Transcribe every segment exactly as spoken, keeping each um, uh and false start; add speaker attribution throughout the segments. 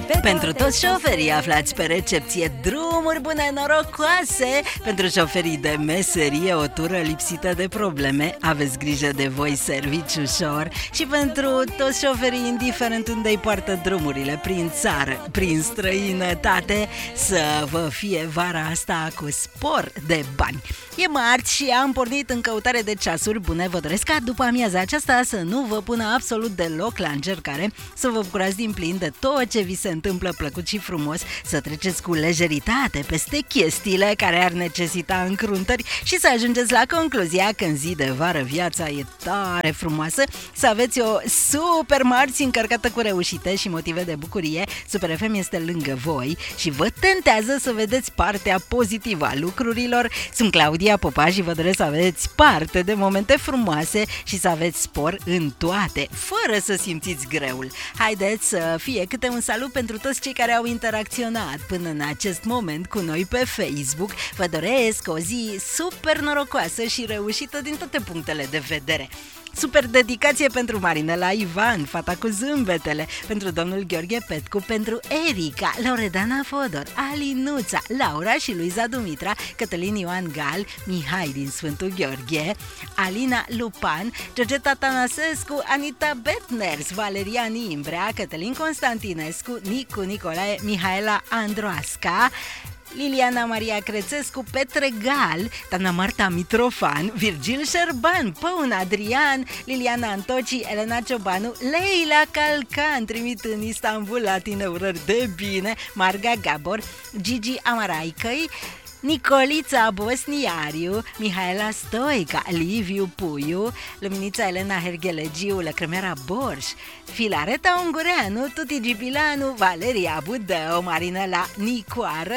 Speaker 1: Pentru toți șoferii aflați pe recepție, drumuri bune, norocoase. Pentru șoferii de meserie, o tură lipsită de probleme. Aveți grijă de voi, serviciu ușor. Și pentru toți șoferii, indiferent unde îi poartă drumurile, prin țară, prin străinătate, să vă fie vara asta cu spor de bani. E marți și am pornit în căutare de ceasuri bune. Vă doresc ca după amiaza aceasta să nu vă pună absolut deloc la încercare, să vă bucurați din plin de tot ce vi se întâmplă plăcut și frumos, să treceți cu lejeritate peste chestiile care ar necesita încruntări și să ajungeți la concluzia că în zi de vară viața e tare frumoasă, să aveți o super marți încărcată cu reușite și motive de bucurie. Super F M este lângă voi și vă tentează să vedeți partea pozitivă a lucrurilor. Sunt Claudia Popa și vă doresc să aveți parte de momente frumoase și să aveți spor în toate, fără să simțiți greul. Haideți să fie câte un salut pentru toți cei care au interacționat până în acest moment cu noi pe Facebook. Vă doresc o zi super norocoasă și reușită din toate punctele de vedere. Super dedicație pentru Marinela Ivan, fata cu zâmbetele, pentru domnul Gheorghe Petcu, pentru Erica, Loredana Fodor, Alinuța, Laura și Luiza Dumitra, Cătălin Ioan Gal, Mihai din Sfântul Gheorghe, Alina Lupan, Georgeta Tanasescu, Anita Betners, Valerian Imbrea, Cătălin Constantinescu, Nicu Nicolae, Mihaela Androasca, Liliana Maria Crețescu, Petre Gal, doamna Marta Mitrofan, Virgil Șerban, Păun Adrian, Liliana Antoci, Elena Ciobanu, Leila Calcan, trimit în Istanbul la tine urări de bine, Marga Gabor, Gigi Amaraicăi, Nicolița Bosniariu, Mihaela Stoica, Liviu Puiu, Luminița Elena Herghelegiu, Lăcrămeara Borș, Filareta Ungureanu, Tuti Gipilanu, Valeria Budău, Marinela Nicoară,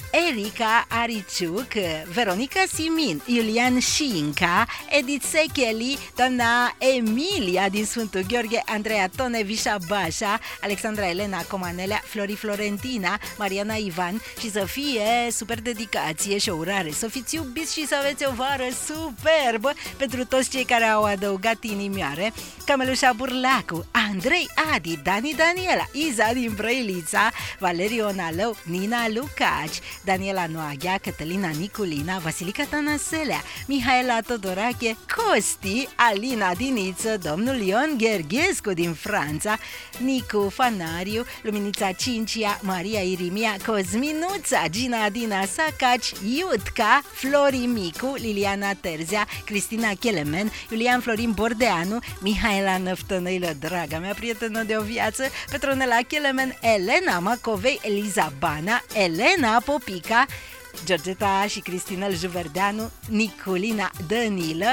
Speaker 1: Erica Ariciuc, Veronica Simin, Iulian Șinca, Edith Secheli, doamna Emilia din Sfântul Gheorghe, Andreea Tone, Vișa Bașa, Alexandra Elena Comanelea, Flori Florentina, Mariana Ivan și să fie super dedicație și o urare, să fiți iubiți și să aveți o vară superbă pentru toți cei care au adăugat inimioare: Camelușa Burlacu, Andrei Adi, Dani Daniela, Iza din Brăilița, Valeriu Onalău, Nina Lucaci, Daniela Noaghea, Cătălina Niculina, Vasilica Tanaselea, Mihaela Todorache, Costi, Alina Diniță, domnul Ion Gherghescu din Franța, Nicu Fanariu, Luminița Cincia, Maria Irimia, Cosminuța, Gina Adina Sacaci, Iutca, Flori Micu, Liliana Terzea, Cristina Chelemen, Iulian Florin Bordeanu, Mihaela Năftănăilă, draga mea prietenă de o viață, Petronela Chelemen, Elena Macovei, Eliza Bana, Elena Popica, Georgeta și Cristinel Juverdeanu, Niculina Dănilă,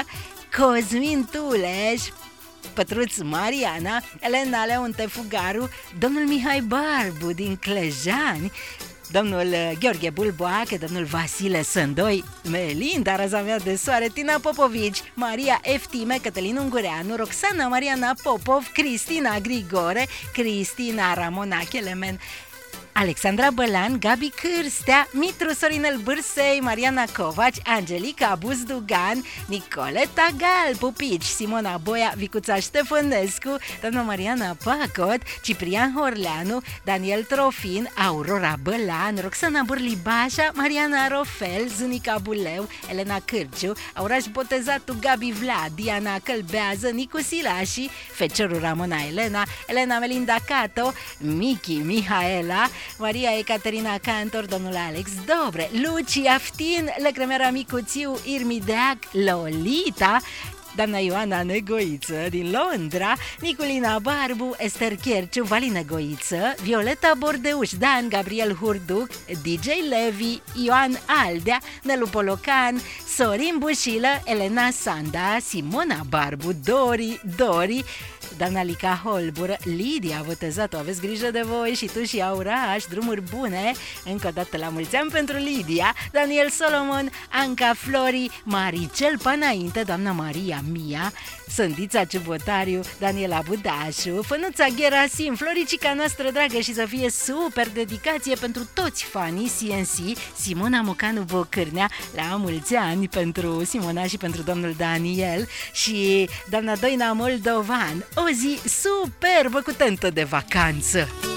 Speaker 1: Cosmin Tuleș, Pătruț Mariana, Elena Leonte Fugaru, domnul Mihai Barbu din Clejani, domnul Gheorghe Bulboacă, domnul Vasile Sândoi, Melinda, raza mea de soare, Tina Popovici, Maria Eftime, Cătălin Ungureanu, Roxana Mariana Popov, Cristina Grigore, Cristina Ramona Chelemen, Alexandra Bălan, Gabi Cârstea, Mitru Sorinel Bârsei, Mariana Covaci, Angelica Buzdugan, Nicoleta Gal, Pupici, Simona Boia, Vicuța Ștefănescu, doamna Mariana Pacot, Ciprian Horleanu, Daniel Trofin, Aurora Bălan, Roxana Burlibașa, Mariana Rofel, Zunica Buleu, Elena Cârciu, Auraș Botezatu, Gabi Vlad, Diana Călbează, Nicu Silași, Feciorul Ramona Elena, Elena Melinda Cato, Michi Mihaela, Maria Ecaterina Cantor, domnul Alex Dobre, Luci Aftin, Lăcrămeara Micuțiu, Irmi Deac, Lolita, doamna Ioana Negoiță din Londra, Niculina Barbu, Ester Cherciu, Valina Goiță, Violeta Bordeuș, Dan Gabriel Hurduc, D J Levi, Ioan Aldea, Nelu Polocan, Sorin Bușilă, Elena Sanda, Simona Barbu, Dori, Dori, doamna Lica Holbură, Lidia Botezatu, aveți grijă de voi și tu și Auraș, drumuri bune, încă o dată la mulți ani pentru Lidia, Daniel Solomon, Anca Flori, Maricel Panainte, doamna Maria Mia, Sândița Ciubotariu, Daniela Budașu, Fănuța Gherasim, Floricica noastră dragă și să fie super dedicație pentru toți fanii C N C, Simona Mocanu Bocârnea, la mulți ani pentru Simona și pentru domnul Daniel și doamna Doina Moldovan, o zi superbă cu tentă de vacanță!